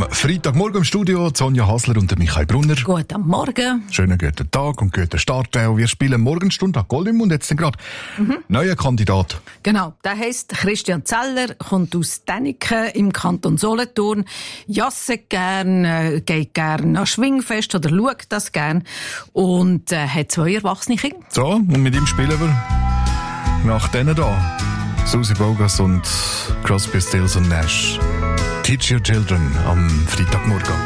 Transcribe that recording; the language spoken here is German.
am Freitagmorgen im Studio Sonja Hasler und Michael Brunner. Guten Morgen. Schönen guten Tag und guten Start. Wir spielen Morgenstunde an Goldum und jetzt sind gerade neuer Kandidat. Genau, der heisst Christian Zeller, kommt aus Däniken im Kanton Solothurn, jasset gern, geht gern an Schwingfest oder schaut das gern und hat 2 erwachsene Kinder. So, und mit ihm spielen wir nach denen da. Susi Bogas und Crosby, Stills und Nash. Teach Your Children am Freitagmorgen.